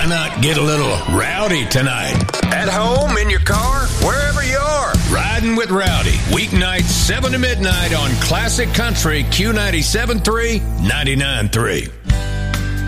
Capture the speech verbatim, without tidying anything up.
Why not get a little rowdy tonight? At home, in your car, wherever you are. Riding with Rowdy. Weeknights, seven to midnight on Classic Country Q ninety-seven point three, ninety-nine point three.